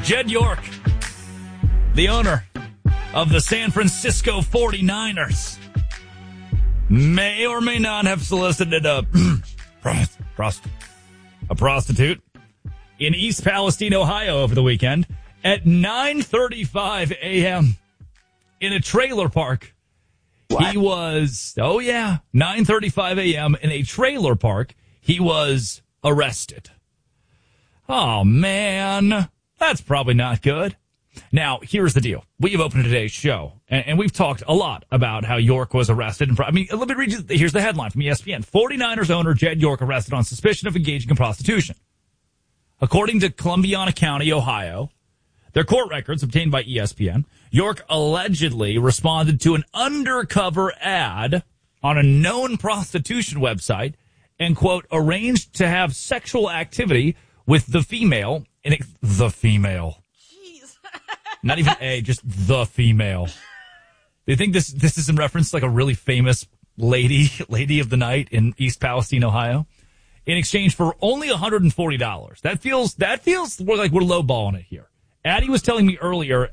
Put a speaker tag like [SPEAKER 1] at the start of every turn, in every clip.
[SPEAKER 1] Jed York, the owner of the San Francisco 49ers, may or may not have solicited a prostitute in East Palestine, Ohio over the weekend at 9:35 a.m. in a trailer park. What? He was, 9:35 a.m. in a trailer park. He was arrested. Oh, man. That's probably not good. Now, here's the deal. We have opened today's show, and we've talked a lot about how York was arrested. Let me read you. Here's the headline from ESPN. 49ers owner Jed York arrested on suspicion of engaging in prostitution. According to Columbiana County, Ohio, their court records obtained by ESPN, York allegedly responded to an undercover ad on a known prostitution website and, quote, arranged to have sexual activity with the female. The female.
[SPEAKER 2] Jeez.
[SPEAKER 1] Not even just the female. Do you think this is in reference to like a really famous lady of the night in East Palestine, Ohio? In exchange for only $140. That feels like we're lowballing it here. Addie was telling me earlier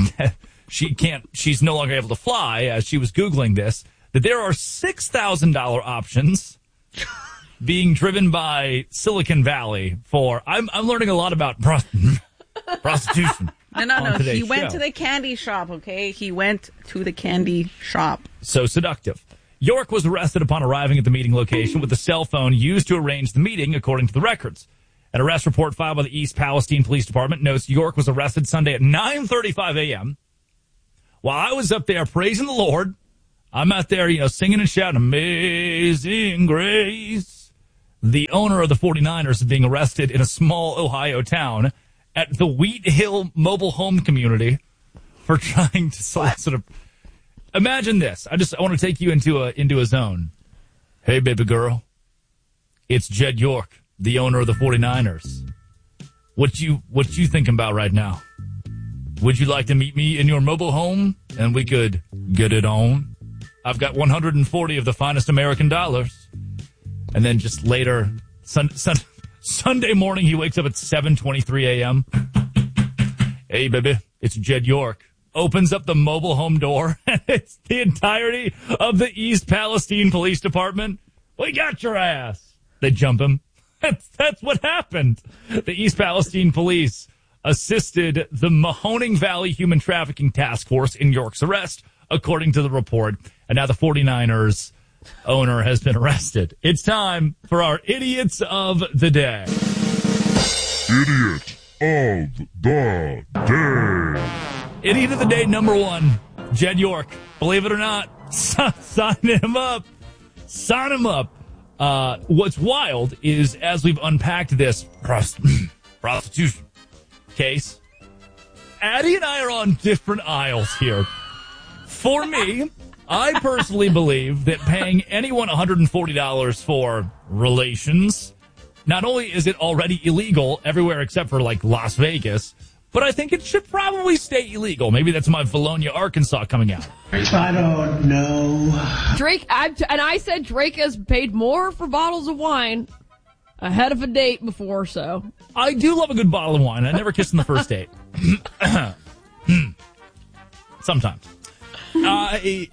[SPEAKER 1] she's no longer able to fly as she was Googling this, that there are $6,000 options being driven by Silicon Valley for, I'm learning a lot about prostitution.
[SPEAKER 2] No. He went to the candy shop, okay? He went to the candy shop.
[SPEAKER 1] So seductive. York was arrested upon arriving at the meeting location with the cell phone used to arrange the meeting, according to the records. An arrest report filed by the East Palestine Police Department notes York was arrested Sunday at 9:35 a.m. While I was up there praising the Lord, I'm out there, singing and shouting, Amazing Grace. The owner of the 49ers is being arrested in a small Ohio town at the Wheat Hill mobile home community for trying to solicit a... Imagine this. I want to take you into a zone. Hey, baby girl. It's Jed York, the owner of the 49ers. What you thinking about right now? Would you like to meet me in your mobile home and we could get it on? I've got 140 of the finest American dollars. And then just later, Sunday morning, he wakes up at 7:23 a.m. Hey, baby, it's Jed York. Opens up the mobile home door, and it's the entirety of the East Palestine Police Department. We got your ass. They jump him. That's what happened. The East Palestine Police assisted the Mahoning Valley Human Trafficking Task Force in York's arrest, according to the report. And now the 49ers owner has been arrested. It's time for our Idiots of the Day.
[SPEAKER 3] Idiot of the Day.
[SPEAKER 1] Idiot of the Day number 1, Jed York. Believe it or not, sign him up. Sign him up. What's wild is, as we've unpacked this prostitution case, Addie and I are on different aisles here. For me, I personally believe that paying anyone $140 for relations, not only is it already illegal everywhere except for like Las Vegas, but I think it should probably stay illegal. Maybe that's my Valonia, Arkansas coming out.
[SPEAKER 4] I don't know.
[SPEAKER 5] Drake, I said Drake has paid more for bottles of wine ahead of a date before, so.
[SPEAKER 1] I do love a good bottle of wine. I never kissed on the first date. Sometimes. I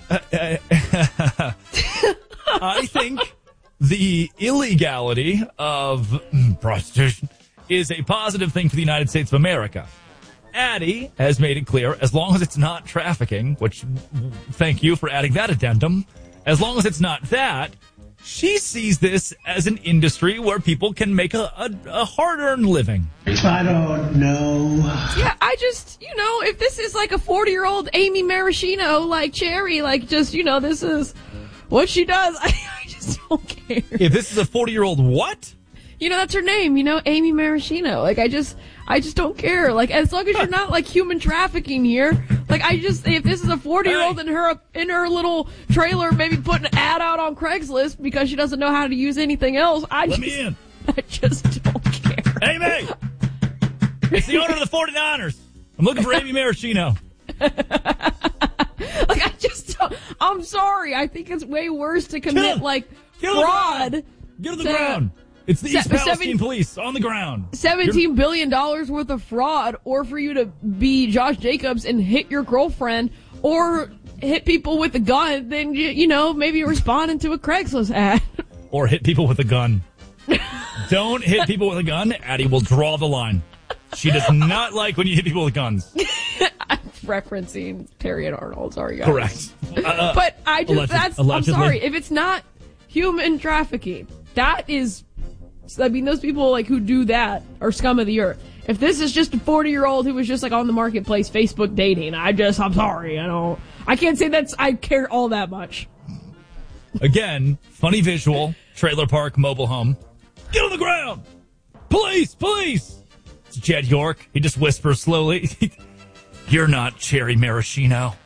[SPEAKER 1] think the illegality of prostitution is a positive thing for the United States of America. Addie has made it clear, as long as it's not trafficking, which, thank you for adding that addendum, as long as it's not that, she sees this as an industry where people can make a hard-earned living.
[SPEAKER 4] I don't know.
[SPEAKER 5] Yeah, I just, if this is like a 40-year-old Amy Maraschino, like Cherry, like just, this is what she does, I just don't care.
[SPEAKER 1] If this is a 40-year-old what?
[SPEAKER 5] That's her name, Amy Maraschino. Like, I just don't care. Like, as long as you're not, like, human trafficking here. Like, if this is a 40-year-old in her little trailer, maybe putting an ad out on Craigslist because she doesn't know how to use anything else,
[SPEAKER 1] Let me in.
[SPEAKER 5] I just don't care.
[SPEAKER 1] Amy! It's the owner of the 49ers. I'm looking for Amy Maraschino.
[SPEAKER 5] Like, I just don't. I'm sorry. I think it's way worse to commit, fraud.
[SPEAKER 1] Get on the ground. It's the East Palestine Police on the ground.
[SPEAKER 5] $17 billion worth of fraud, or for you to be Josh Jacobs and hit your girlfriend or hit people with a gun, then, maybe you're responding to a Craigslist ad.
[SPEAKER 1] Or hit people with a gun. Don't hit people with a gun. Addie will draw the line. She does not like when you hit people with guns.
[SPEAKER 5] I'm referencing Terry and Arnold. Sorry, guys.
[SPEAKER 1] Correct.
[SPEAKER 5] But I'm sorry. If it's not human trafficking, that is, those people who do that are scum of the earth. If this is just a 40-year-old who was just on the marketplace Facebook dating, I'm sorry. I can't say I care all that much.
[SPEAKER 1] Again, funny visual, trailer park, mobile home. Get on the ground! Police! Police! It's Jed York. He just whispers slowly. You're not Cherry Maraschino.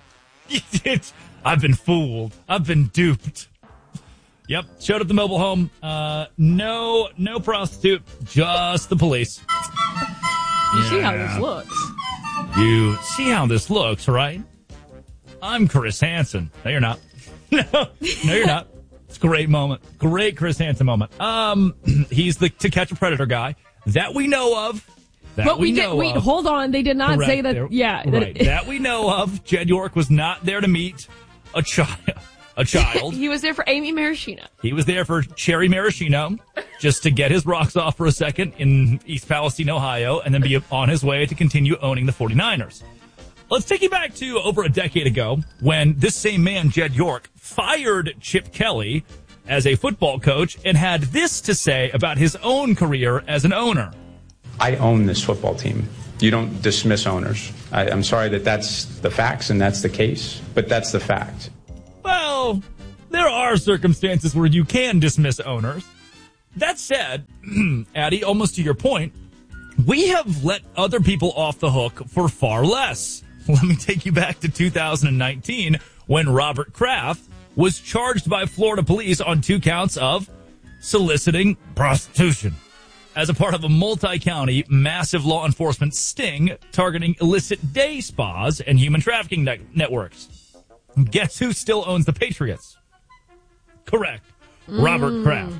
[SPEAKER 1] I've been fooled. I've been duped. Yep, showed up the mobile home. No prostitute, just the police.
[SPEAKER 5] You see how this looks.
[SPEAKER 1] You see how this looks, right? I'm Chris Hansen. No, you're not. No, you're not. It's a great moment. Great Chris Hansen moment. He's the To Catch a Predator guy that we know of.
[SPEAKER 5] Hold on. They did not
[SPEAKER 1] Correct.
[SPEAKER 5] Say that. Yeah.
[SPEAKER 1] Right. That we know of. Jed York was not there to meet a child.
[SPEAKER 5] He was there for Amy Maraschino.
[SPEAKER 1] He was there for Cherry Maraschino, just to get his rocks off for a second in East Palestine, Ohio, and then be on his way to continue owning the 49ers. Let's take you back to over a decade ago when this same man, Jed York, fired Chip Kelly as a football coach and had this to say about his own career as an owner.
[SPEAKER 6] I own this football team. You don't dismiss owners. I'm sorry that's the facts and that's the case, but that's the fact.
[SPEAKER 1] Well, there are circumstances where you can dismiss owners. That said, Addie, almost to your point, we have let other people off the hook for far less. Let me take you back to 2019 when Robert Kraft was charged by Florida police on 2 counts of soliciting prostitution as a part of a multi-county massive law enforcement sting targeting illicit day spas and human trafficking networks. Guess who still owns the Patriots? Correct. Robert Kraft.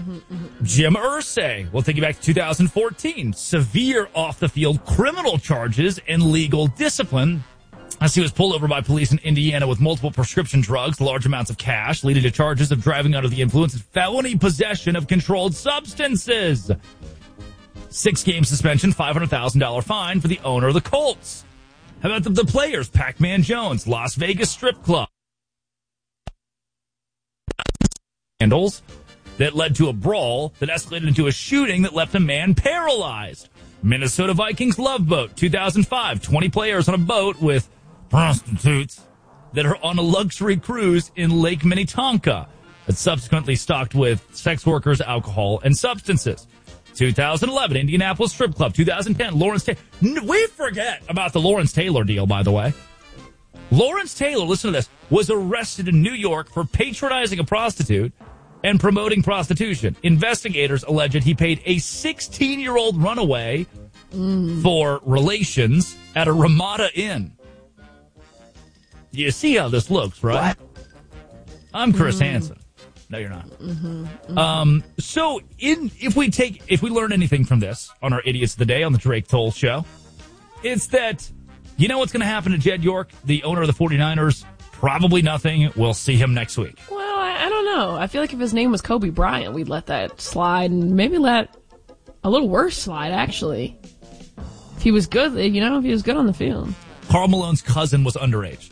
[SPEAKER 1] Jim Irsay. We'll take you back to 2014. Severe off-the-field criminal charges and legal discipline as he was pulled over by police in Indiana with multiple prescription drugs, large amounts of cash, leading to charges of driving under the influence and felony possession of controlled substances. 6-game suspension, $500,000 fine for the owner of the Colts. How about the players? Pac-Man Jones, Las Vegas strip club. Scandals that led to a brawl that escalated into a shooting that left a man paralyzed. Minnesota Vikings Love Boat, 2005. 20 players on a boat with prostitutes that are on a luxury cruise in Lake Minnetonka that's subsequently stocked with sex workers, alcohol, and substances. 2011, Indianapolis Strip Club. 2010, Lawrence Taylor. We forget about the Lawrence Taylor deal, by the way. Lawrence Taylor, listen to this, was arrested in New York for patronizing a prostitute and promoting prostitution. Investigators alleged he paid a 16-year-old runaway for relations at a Ramada Inn. You see how this looks, right? What? I'm Chris Hansen. No, you're not. So if we learn anything from this on our Idiots of the Day on the Drake Toll Show, it's that, you know what's going to happen to Jed York, the owner of the 49ers? Probably nothing. We'll see him next week.
[SPEAKER 5] Well, I don't know. I feel like if his name was Kobe Bryant, we'd let that slide and maybe let a little worse slide, actually. If he was good, if he was good on the field.
[SPEAKER 1] Karl Malone's cousin was underage.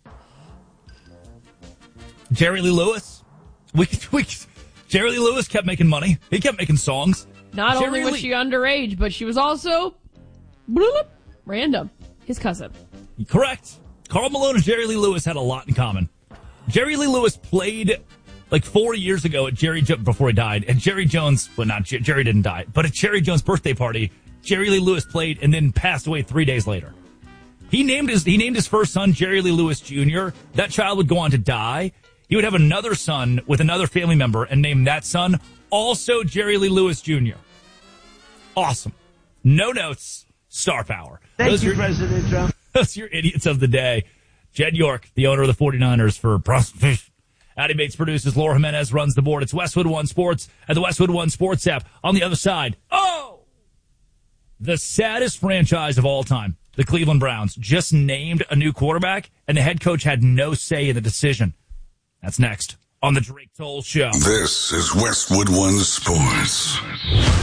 [SPEAKER 1] Jerry Lee Lewis. Jerry Lee Lewis kept making money. He kept making songs.
[SPEAKER 5] Not only was she underage, but she was also random. His cousin. Correct.
[SPEAKER 1] Karl Malone and Jerry Lee Lewis had a lot in common. Jerry Lee Lewis played 4 years ago at before he died, and Jerry Jones, Jerry didn't die, but at Jerry Jones' birthday party, Jerry Lee Lewis played and then passed away 3 days later. He named his first son Jerry Lee Lewis Jr. That child would go on to die. He would have another son with another family member and name that son also Jerry Lee Lewis Jr. Awesome. No notes. Star power.
[SPEAKER 4] Thank you, President Trump.
[SPEAKER 1] Those are your idiots of the day. Jed York, the owner of the 49ers, for prostitution. Howdy Mates produces. Laura Jimenez runs the board. It's Westwood One Sports and the Westwood One Sports app. On the other side, the saddest franchise of all time, the Cleveland Browns, just named a new quarterback, and the head coach had no say in the decision. That's next on the Drake Toll Show.
[SPEAKER 7] This is Westwood One Sports.